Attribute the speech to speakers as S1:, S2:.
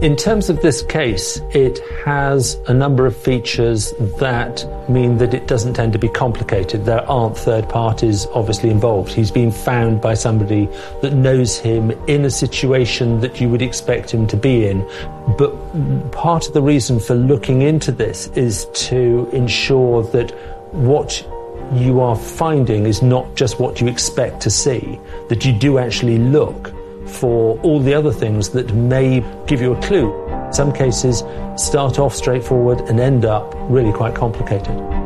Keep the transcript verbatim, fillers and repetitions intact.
S1: In terms of this case, it has a number of features that mean that it doesn't tend to be complicated. There aren't third parties obviously involved. He's been found by somebody that knows him in a situation that you would expect him to be in. But part of the reason for looking into this is to ensure that what you are finding is not just what you expect to see, that you do actually look for all the other things that may give you a clue. Some cases start off straightforward and end up really quite complicated.